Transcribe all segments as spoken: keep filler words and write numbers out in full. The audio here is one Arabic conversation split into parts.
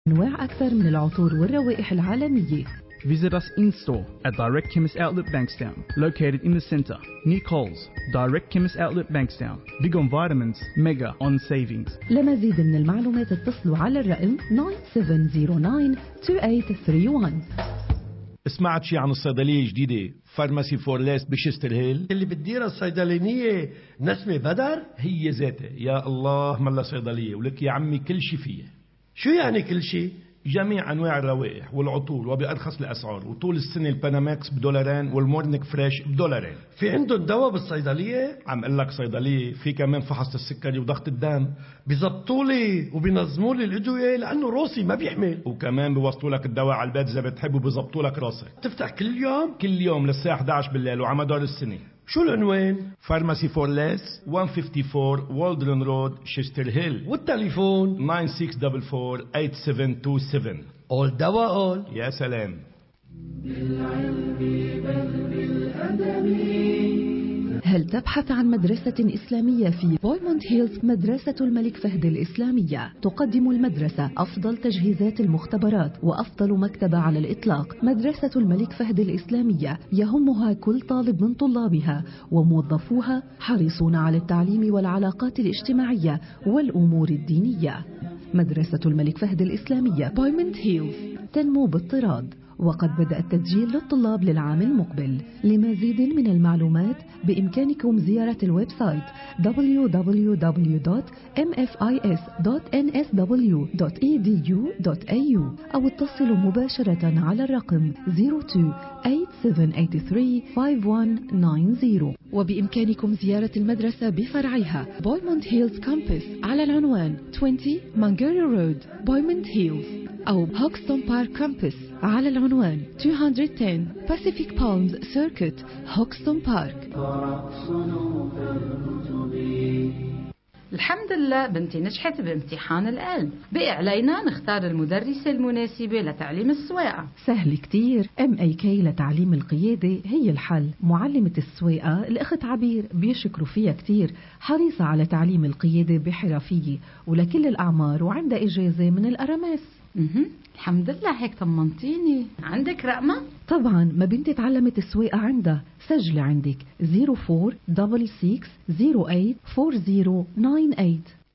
أنواع أكثر من العطور والروائح العالمية. Visit us in-store at Direct Chemist Outlet Bankstown, located in the centre, near Coles. Direct Chemist Outlet Bankstown. Big on vitamins, mega on savings. لمزيد من المعلومات اتصلوا على الرقم ناين سفن زيرو ناين تو إيت ثري وان. سمعت شي عن الصيدلية الجديدة فارماسي فورليس بشستر هيل اللي بتديرها الصيدلانية نسمة بدر؟ هي ذاتها. يا الله ملا صيدلية ولك يا عمي كل شي فيها. شو يعني كل شي؟ جميع أنواع الروائح والعطور وبأرخص الأسعار، وطول السنة الباناماكس بدولارين والمورنيك فريش بدولارين. في عندهم دواء بالصيدلية؟ عم قل لك صيدلية في كمان فحص السكري وضغط الدم. بيزبطوا لي وبينظموا لي الأدوية لأنه روسي ما بيحمل، وكمان بيوصلوا لك الدواء على البيت إذا بتحب وبيزبطوا لك راسك. تفتح كل يوم؟ كل يوم للساعة إحدى عشر بالليل وعلى مدار السنة. شو العنوان؟ فارماسي فورليس مية وخمسة وخمسين والدرن رود شستر هيل، والتليفون ناين سكس أربعة أربعة ثمانية سبعة اتنين سبعة. أول دواء أول. يا سلام. بالعلم بل بالأدب. هل تبحث عن مدرسة إسلامية في بويموند هيلز؟ مدرسة الملك فهد الإسلامية تقدم المدرسة أفضل تجهيزات المختبرات وأفضل مكتبة على الإطلاق. مدرسة الملك فهد الإسلامية يهمها كل طالب من طلابها، وموظفوها حريصون على التعليم والعلاقات الاجتماعية والأمور الدينية. مدرسة الملك فهد الإسلامية بويموند هيلز تنمو باضطراد، وقد بدأ التسجيل للطلاب للعام المقبل. لمزيد من المعلومات بإمكانكم زيارة الويب سايت دبليو دبليو دبليو دوت إم إف آي إس دوت إن إس دبليو دوت إي دي يو دوت إيه يو أو اتصلوا مباشرة على الرقم صفر اثنين ثمانية سبعة ثمانية ثلاثة خمسة واحد تسعة صفر. وبإمكانكم زيارة المدرسة بفرعها بويموند هيلز كامبس على العنوان عشرين مانجاري رود بويموند هيلز، أو هوكستون بارك كامبس على العنوان مئتين وعشرة Pacific Palms Circuit هوكستون بارك. الحمد لله بنتي نجحت بامتحان العلم، بقي علينا نختار المدرسة المناسبة لتعليم السواقة. سهل كتير، إم إيه كي لتعليم القيادة هي الحل. معلمة السواقة الأخت عبير بيشكروا فيها كتير، حريصة على تعليم القيادة بحرفية ولكل الأعمار وعندها إجازة من الأرامس. اها الحمد لله، هيك طمنتيني. عندك رقمة؟ طبعا، ما بنتي تعلمت السواقة عندها. سجلي عندك صفر أربعة ستة ستة صفر ثمانية أربعة صفر تسعة ثمانية.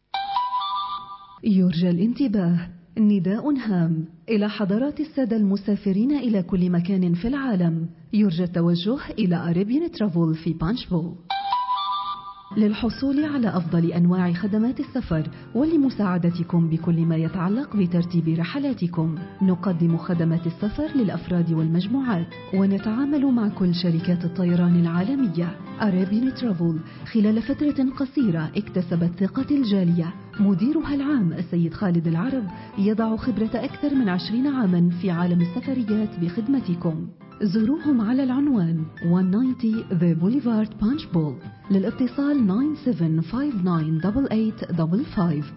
يرجى الانتباه، نداء هام إلى حضرات السادة المسافرين إلى كل مكان في العالم. يرجى التوجه إلى أريبيان ترافل في بانشبول. للحصول على أفضل أنواع خدمات السفر ولمساعدتكم بكل ما يتعلق بترتيب رحلاتكم، نقدم خدمات السفر للأفراد والمجموعات، ونتعامل مع كل شركات الطيران العالمية. أرابين ترافل خلال فترة قصيرة اكتسبت ثقة الجالية. مديرها العام السيد خالد العرب يضع خبرة أكثر من عشرين عاما في عالم السفريات بخدمتكم. زوروهم على العنوان مئة وتسعين The Boulevard Punchbowl. للاتصال تسعة سبعة خمسة تسعة ثمانية ثمانية خمسة خمسة.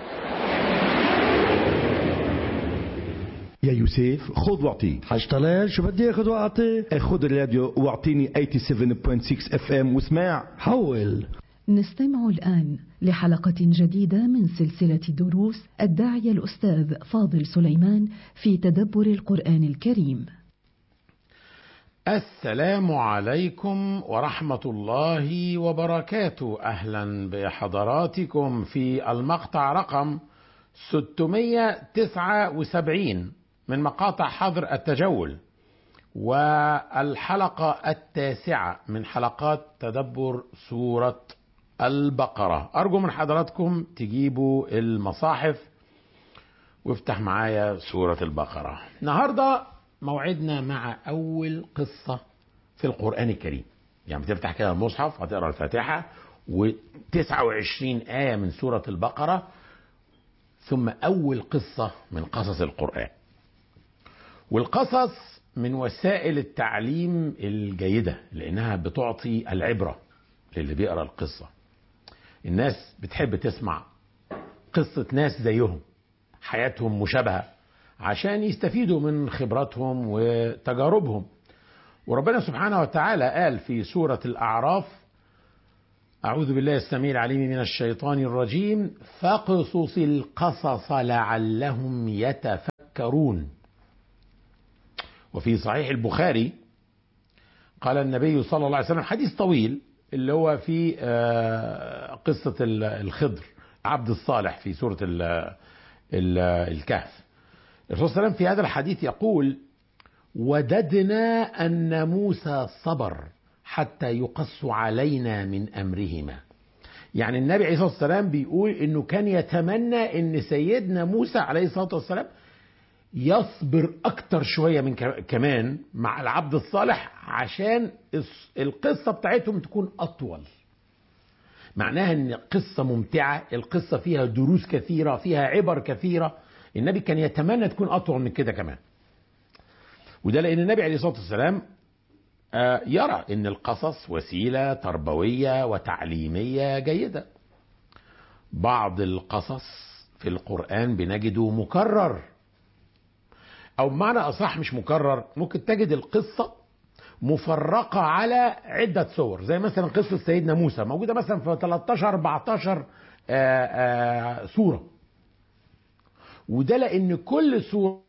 يا يوسف خذ واعطي. حاج طلال شو بدي اخذ واعطي؟ خذ الراديو واعطيني سبعة وثمانين فاصلة ستة اف ام واسمع. حول. نستمع الآن لحلقة جديدة من سلسلة دروس الداعية الأستاذ فاضل سليمان في تدبر القرآن الكريم. السلام عليكم ورحمة الله وبركاته. أهلا بحضراتكم في المقطع رقم ستمائة وتسعة وسبعين من مقاطع حظر التجول، والحلقة التاسعة من حلقات تدبر سورة البقرة. أرجو من حضراتكم تجيبوا المصاحف وافتح معايا سورة البقرة. النهاردة موعدنا مع أول قصة في القرآن الكريم. يعني بتفتح كده المصحف هتقرأ الفاتحة وتسعة وعشرين آية من سورة البقرة، ثم أول قصة من قصص القرآن. والقصص من وسائل التعليم الجيدة لأنها بتعطي العبرة للي بيقرأ القصة. الناس بتحب تسمع قصة ناس زيهم حياتهم مشابهة عشان يستفيدوا من خبراتهم وتجاربهم. وربنا سبحانه وتعالى قال في سورة الأعراف أعوذ بالله السميع العليم من الشيطان الرجيم. فاقصص القصص لعلهم يتفكرون. وفي صحيح البخاري قال النبي صلى الله عليه وسلم، حديث طويل اللي هو في قصة الخضر عبد الصالح في سورة الكهف. الرسول صلى الله عليه وسلم في هذا الحديث يقول: وددنا أن موسى صبر حتى يقص علينا من أمرهما. يعني النبي عليه الصلاة والسلام بيقول إنه كان يتمنى إن سيدنا موسى عليه الصلاة والسلام يصبر أكتر شوية من كمان مع العبد الصالح عشان القصة بتاعتهم تكون أطول. معناها إن قصة ممتعة، القصة فيها دروس كثيرة، فيها عبر كثيرة. النبي كان يتمنى تكون أطول من كده كمان. وده لأن النبي عليه الصلاة والسلام يرى إن القصص وسيلة تربوية وتعليمية جيدة. بعض القصص في القرآن بنجده مكرر، أو بمعنى أصح مش مكرر، ممكن تجد القصة مفرقة على عدة صور، زي مثلا قصة سيدنا موسى موجودة مثلا في ثلاثة عشر أربعة عشر سورة. وده لأن كل سورة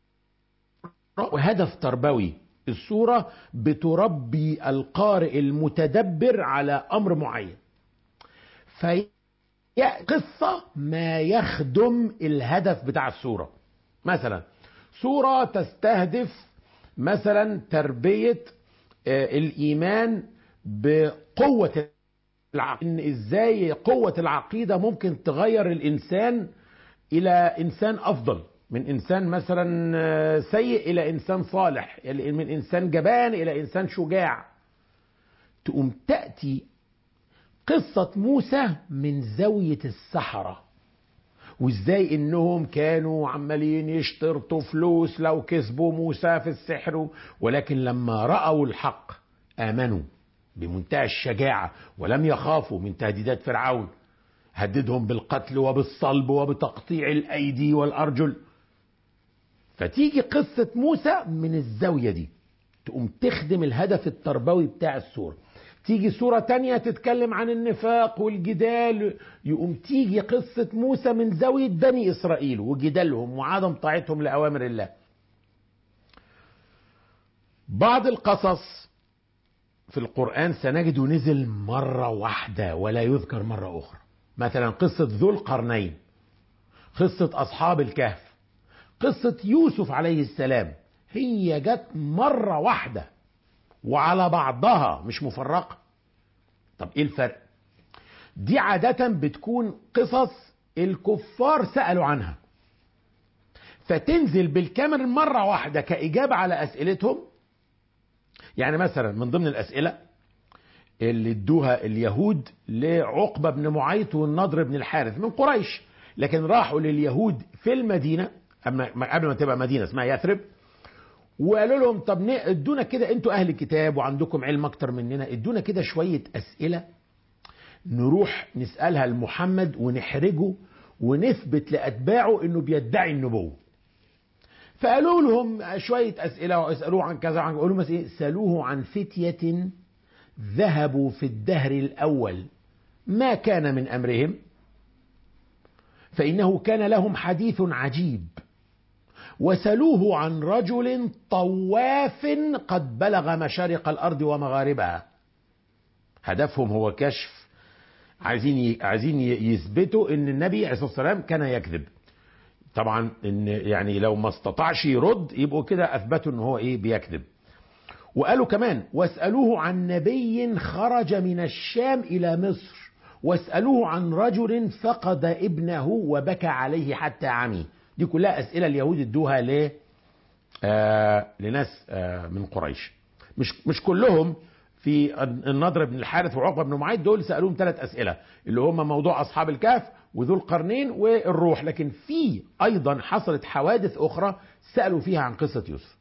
وهدف تربوي. السورة بتربي القارئ المتدبر على أمر معين، في قصة ما يخدم الهدف بتاع السورة. مثلا سورة تستهدف مثلا تربية الإيمان بقوة العقيدة، إن إزاي قوة العقيدة ممكن تغير الإنسان إلى إنسان أفضل، من إنسان مثلا سيء إلى إنسان صالح، من إنسان جبان إلى إنسان شجاع. تقوم تأتي قصة موسى من زاوية السحرة، وإزاي إنهم كانوا عمالين يشترطوا فلوس لو كسبوا موسى في السحر، ولكن لما رأوا الحق آمنوا بمنتهى الشجاعة ولم يخافوا من تهديدات فرعون، هددهم بالقتل وبالصلب وبتقطيع الأيدي والأرجل. فتيجي قصة موسى من الزاوية دي تقوم تخدم الهدف التربوي بتاع السورة. تيجي سورة تانية تتكلم عن النفاق والجدال، يقوم تيجي قصة موسى من زاوية بني إسرائيل وجدالهم وعدم طاعتهم لأوامر الله. بعض القصص في القرآن سنجده نزل مرة واحدة ولا يذكر مرة أخرى. مثلا قصة ذو القرنين، قصة أصحاب الكهف، قصة يوسف عليه السلام، هي جت مرة واحدة وعلى بعضها مش مفرقة. طب ايه الفرق؟ دي عادة بتكون قصص الكفار سألوا عنها، فتنزل بالكامل مرة واحدة كإجابة على أسئلتهم. يعني مثلا من ضمن الأسئلة اللي ادوها اليهود لعقبة بن معيط والنضر بن الحارث من قريش، لكن راحوا لليهود في المدينة قبل ما تبقى مدينة اسمها يثرب، وقالوا لهم طب ادونا كده، انتوا اهل الكتاب وعندكم علم اكتر مننا، ادونا كده شوية اسئلة نروح نسألها لمحمد ونحرجه ونثبت لاتباعه انه بيدعي النبوة. فقالوا لهم شوية اسئلة واسألوه عن كذا، عن قالوا مثلا ايه، سألوه عن فتية ذهبوا في الدهر الاول ما كان من امرهم فانه كان لهم حديث عجيب، وسلوه عن رجل طواف قد بلغ مشارق الأرض ومغاربها. هدفهم هو كشف، عايزين عايزين يثبتوا ان النبي عليه الصلاة والسلام كان يكذب. طبعا ان يعني لو ما استطاعش يرد يبقوا كده اثبتوا ان هو ايه بيكذب. وقالوا كمان واسألوه عن نبي خرج من الشام الى مصر، واسألوه عن رجل فقد ابنه وبكى عليه حتى عمي. دي كلها أسئلة اليهود ادوها ل آه لناس آه من قريش. مش مش كلهم. في النضر بن الحارث وعقبة بن معيط دول سألوهم ثلاث أسئلة اللي هم موضوع أصحاب الكهف وذو القرنين والروح، لكن في أيضا حصلت حوادث أخرى سألوا فيها عن قصة يوسف.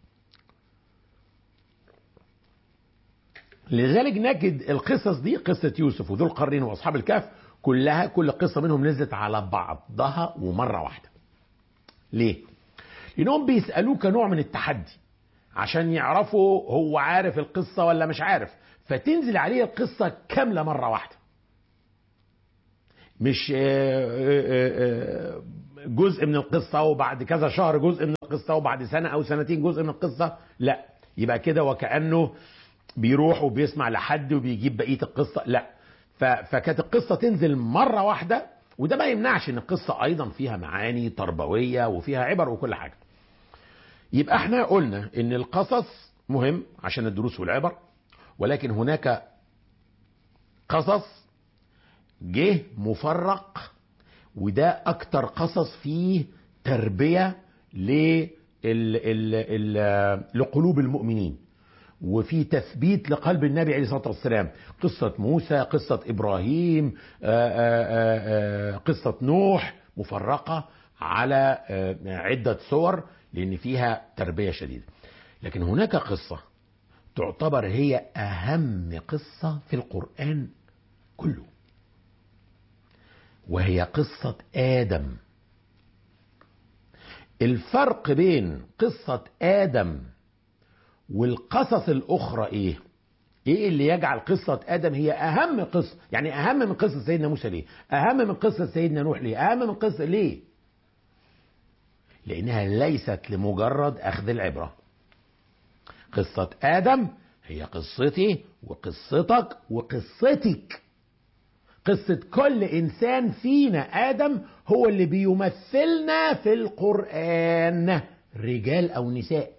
لذلك نجد القصص دي، قصة يوسف وذو القرنين وأصحاب الكهف، كلها كل قصة منهم نزلت على بعضها ومرة واحدة. ليه؟ لأنهم بيسألوه كنوع من التحدي عشان يعرفوا هو عارف القصة ولا مش عارف، فتنزل عليه القصة كاملة مرة واحدة. مش جزء من القصة وبعد كذا شهر جزء من القصة وبعد سنة أو سنتين جزء من القصة، لا، يبقى كده وكأنه بيروح وبيسمع لحد وبيجيب بقية القصة، لا. فكانت القصة تنزل مرة واحدة، وده ما يمنعش ان القصة ايضا فيها معاني تربوية وفيها عبر وكل حاجة. يبقى احنا قلنا ان القصص مهم عشان الدروس والعبر، ولكن هناك قصص جه مفرق، وده اكتر قصص فيه تربية لقلوب المؤمنين، وفي تثبيت لقلب النبي عليه الصلاة والسلام. قصة موسى، قصة إبراهيم، آآ آآ قصة نوح، مفرقة على عدة صور لأن فيها تربية شديدة. لكن هناك قصة تعتبر هي أهم قصة في القرآن كله، وهي قصة آدم. الفرق بين قصة آدم والقصص الأخرى إيه؟ إيه اللي يجعل قصة آدم هي أهم قصة؟ يعني أهم من قصة سيدنا موسى ليه؟ أهم من قصة سيدنا نوح ليه؟ أهم من قصة ليه؟ لأنها ليست لمجرد أخذ العبرة. قصة آدم هي قصتي وقصتك وقصتك. قصة كل إنسان فينا. آدم هو اللي بيمثلنا في القرآن، رجال أو نساء.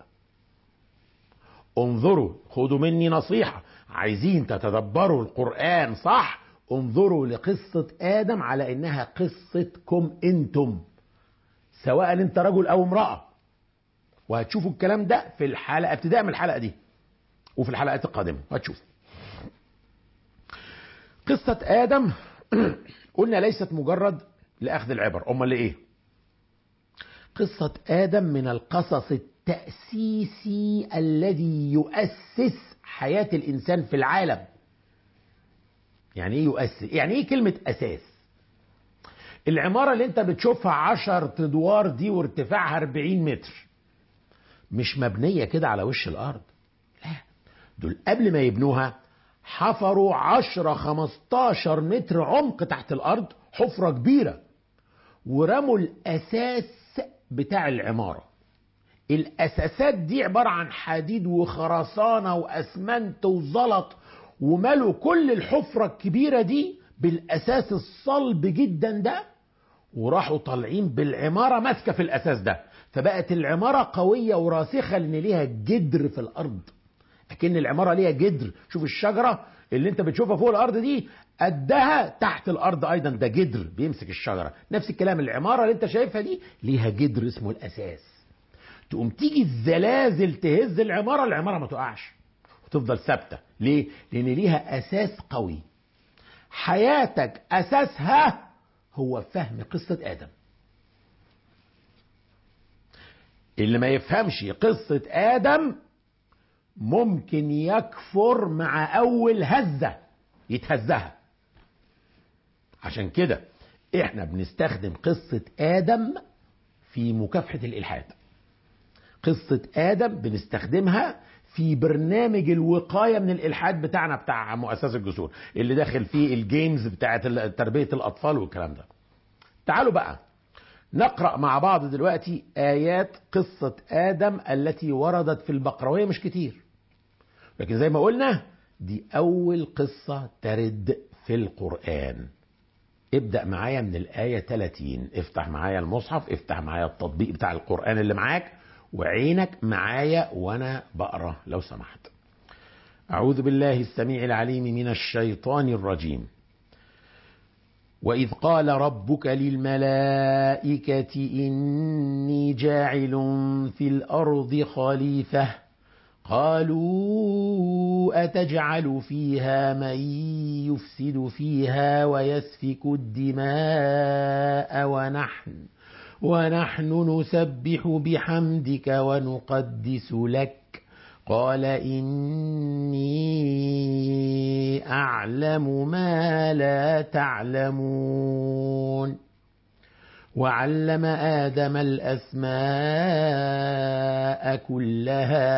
انظروا، خدوا مني نصيحة، عايزين تتدبروا القرآن صح، انظروا لقصة آدم على إنها قصتكم أنتم، سواء أنت رجل أو امرأة. وهتشوفوا الكلام ده في الحلقة، ابتداء من الحلقة دي وفي الحلقات القادمة هتشوفوا. قصة آدم قلنا ليست مجرد لأخذ العبر، أمال لإيه؟ قصة آدم من القصص التأسيسي الذي يؤسس حياة الإنسان في العالم. يعني إيه يؤسس؟ يعني إيه كلمة أساس؟ العمارة اللي أنت بتشوفها عشر أدوار دي وارتفاعها أربعين متر مش مبنية كده على وش الأرض، لا، دول قبل ما يبنوها حفروا عشرة خمستاشر متر عمق تحت الأرض، حفرة كبيرة، ورموا الأساس بتاع العمارة. الأساسات دي عبارة عن حديد وخرسانة وأسمنت وزلط، وملوا كل الحفرة الكبيرة دي بالأساس الصلب جدا ده، وراحوا طالعين بالعمارة ماسكة في الأساس ده، فبقت العمارة قوية وراسخة لأن ليها جدر في الأرض. أكن العمارة ليها جدر. شوف الشجرة اللي انت بتشوفها فوق الأرض دي قدها تحت الأرض أيضا، ده جدر بيمسك الشجرة. نفس الكلام، العمارة اللي انت شايفها دي ليها جدر اسمه الأساس. تقوم تيجي الزلازل تهز العمارة، العمارة ما تقعش وتفضل ثابتة. ليه؟ لأن ليها أساس قوي. حياتك أساسها هو فهم قصة آدم. اللي ما يفهمش قصة آدم ممكن يكفر مع أول هزة يتهزها. عشان كده احنا بنستخدم قصة آدم في مكافحة الإلحاد. قصة آدم بنستخدمها في برنامج الوقاية من الإلحاد بتاعنا، بتاع مؤسسة الجسور اللي داخل فيه الجيمز بتاعت تربية الأطفال والكلام ده. تعالوا بقى نقرأ مع بعض دلوقتي آيات قصة آدم التي وردت في البقرة، وهي مش كتير، لكن زي ما قلنا دي أول قصة ترد في القرآن. ابدأ معايا من الآية ثلاثين. افتح معايا المصحف، افتح معايا التطبيق بتاع القرآن اللي معاك، وعينك معايا وانا بقرأ لو سمحت. أعوذ بالله السميع العليم من الشيطان الرجيم. وإذ قال ربك للملائكة إني جاعل في الأرض خليفة قالوا أتجعل فيها من يفسد فيها ويسفك الدماء ونحن ونحن نسبح بحمدك ونقدس لك قال إني أعلم ما لا تعلمون. وعلم آدم الأسماء كلها